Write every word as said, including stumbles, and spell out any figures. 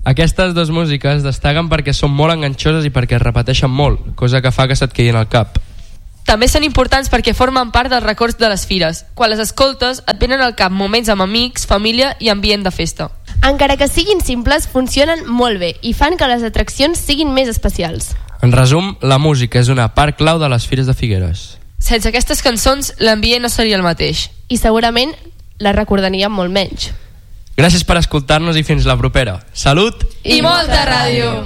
Aquestes dues músiques destaquen perquè són molt enganxoses i perquè es repeteixen molt, cosa que fa que se't quedin al cap. També són importants perquè formen part dels records de les fires. Quan les escoltes et venen al cap moments amb amics, família i ambient de festa. Encara que siguin simples, funcionen molt bé i fan que les atraccions siguin més especials. En resum, la música és una part clau de les Fires de Figueres. Sense aquestes cançons, l'ambient no seria el mateix. I segurament la recordaríem molt menys. Gràcies per escoltar-nos i fins la propera. Salut! I molta ràdio!